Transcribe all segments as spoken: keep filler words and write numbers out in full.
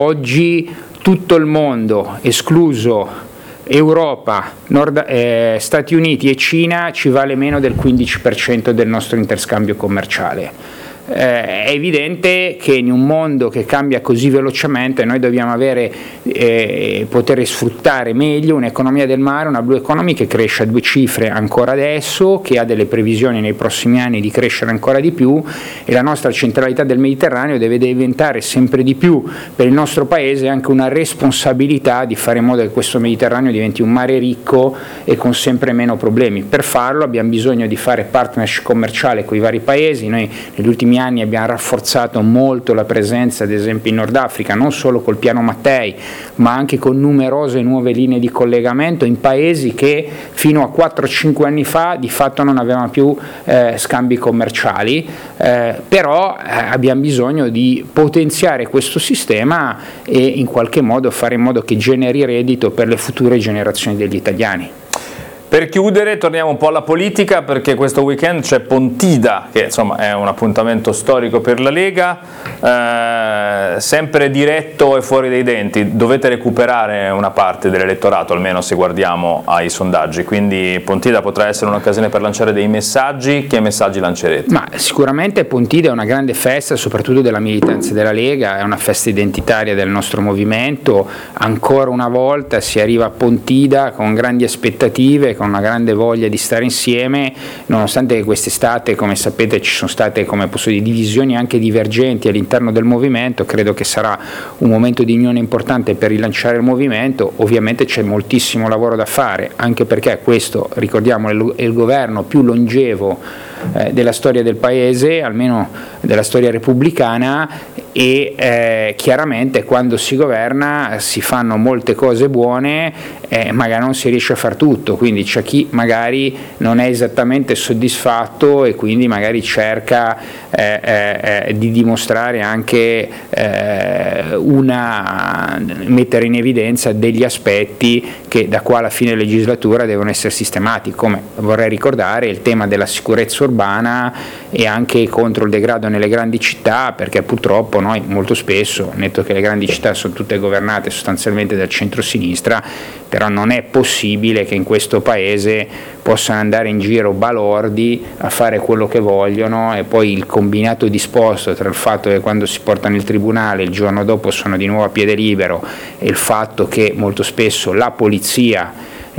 Oggi tutto il mondo, escluso Europa, Nord, eh, Stati Uniti e Cina, ci vale meno del quindici per cento del nostro interscambio commerciale. Eh, è evidente che in un mondo che cambia così velocemente noi dobbiamo avere, eh, poter sfruttare meglio un'economia del mare, una blue economy che cresce a due cifre ancora adesso, che ha delle previsioni nei prossimi anni di crescere ancora di più, e la nostra centralità del Mediterraneo deve diventare sempre di più per il nostro Paese anche una responsabilità di fare in modo che questo Mediterraneo diventi un mare ricco e con sempre meno problemi. Per farlo abbiamo bisogno di fare partnership commerciale con i vari Paesi. Noi negli ultimi anni abbiamo rafforzato molto la presenza, ad esempio in Nord Africa, non solo col piano Mattei, ma anche con numerose nuove linee di collegamento in paesi che fino a quattro cinque anni fa di fatto non avevano più eh, scambi commerciali, eh, però eh, abbiamo bisogno di potenziare questo sistema e in qualche modo fare in modo che generi reddito per le future generazioni degli italiani. Per chiudere torniamo un po' alla politica, perché questo weekend c'è Pontida, che insomma è un appuntamento storico per la Lega, eh, sempre diretto e fuori dai denti. Dovete recuperare una parte dell'elettorato, almeno se guardiamo ai sondaggi, quindi Pontida potrà essere un'occasione per lanciare dei messaggi. Che messaggi lancerete? Ma sicuramente Pontida è una grande festa, soprattutto della militanza della Lega, è una festa identitaria del nostro movimento. Ancora una volta si arriva a Pontida con grandi aspettative, con una grande voglia di stare insieme, nonostante che quest'estate, come sapete, ci sono state, come posso dire, divisioni anche divergenti all'interno del movimento. Credo che sarà un momento di unione importante per rilanciare il movimento. Ovviamente c'è moltissimo lavoro da fare, anche perché questo, ricordiamo, è il governo più longevo eh, della storia del Paese, almeno della storia repubblicana, e eh, chiaramente quando si governa si fanno molte cose buone, eh, magari non si riesce a far tutto, quindi c'è chi magari non è esattamente soddisfatto e quindi magari cerca eh, eh, di dimostrare anche eh, una mettere in evidenza degli aspetti che da qua alla fine legislatura devono essere sistemati, come vorrei ricordare il tema della sicurezza urbana e anche contro il degrado nelle grandi città, perché purtroppo noi molto spesso, netto che le grandi città sono tutte governate sostanzialmente dal centro-sinistra, però non è possibile che in questo Paese possano andare in giro balordi a fare quello che vogliono, e poi il combinato disposto tra il fatto che quando si portano in tribunale il giorno dopo sono di nuovo a piede libero e il fatto che molto spesso la polizia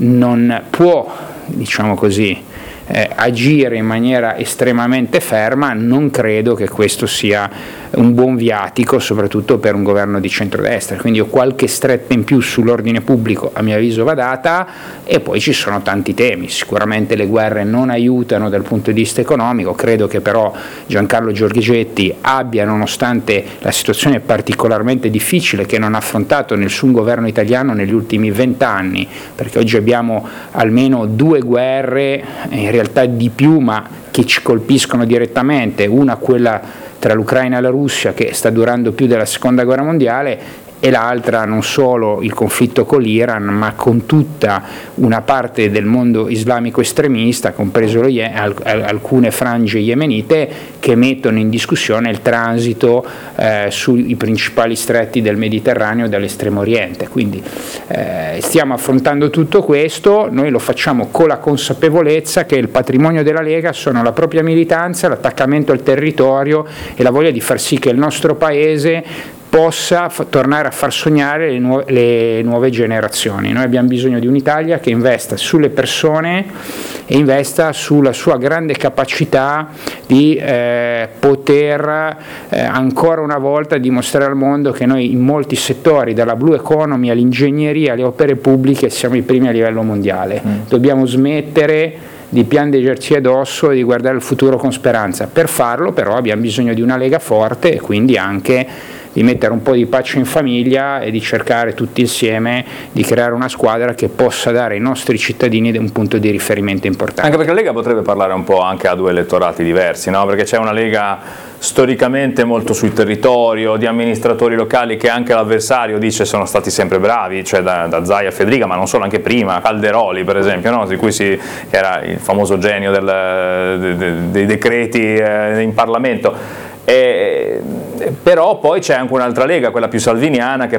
non può, diciamo così, Eh, agire in maniera estremamente ferma. Non credo che questo sia un buon viatico, soprattutto per un governo di centrodestra. Quindi ho qualche stretta in più sull'ordine pubblico, a mio avviso va data, e poi ci sono tanti temi. Sicuramente le guerre non aiutano dal punto di vista economico. Credo che però Giancarlo Giorgetti abbia, nonostante la situazione particolarmente difficile che non ha affrontato nessun governo italiano negli ultimi vent'anni, perché oggi abbiamo almeno due guerre, in realtà di più, ma che ci colpiscono direttamente, una quella tra l'Ucraina e la Russia che sta durando più della seconda guerra mondiale, e l'altra non solo il conflitto con l'Iran, ma con tutta una parte del mondo islamico estremista, compreso lo Ye- alcune frange yemenite, che mettono in discussione il transito eh, sui principali stretti del Mediterraneo dall'estremo oriente. Quindi eh, stiamo affrontando tutto questo, noi lo facciamo con la consapevolezza che il patrimonio della Lega sono la propria militanza, l'attaccamento al territorio e la voglia di far sì che il nostro Paese possa f- tornare a far sognare le, nu- le nuove generazioni. Noi abbiamo bisogno di un'Italia che investa sulle persone e investa sulla sua grande capacità di eh, poter eh, ancora una volta dimostrare al mondo che noi in molti settori, dalla blue economy all'ingegneria alle opere pubbliche, siamo i primi a livello mondiale. Mm. Dobbiamo smettere di piangerci addosso e di guardare il futuro con speranza. Per farlo però abbiamo bisogno di una Lega forte e quindi anche di mettere un po' di pace in famiglia e di cercare tutti insieme di creare una squadra che possa dare ai nostri cittadini un punto di riferimento importante. Anche perché la Lega potrebbe parlare un po' anche a due elettorati diversi, no? Perché c'è una Lega storicamente molto sul territorio, di amministratori locali che anche l'avversario dice sono stati sempre bravi, cioè da, da Zaia a Federica, ma non solo, anche prima, Calderoli per esempio, no? Di cui si, che era il famoso genio del, de, de, dei decreti eh, in Parlamento. E, però poi c'è anche un'altra Lega, quella più salviniana, che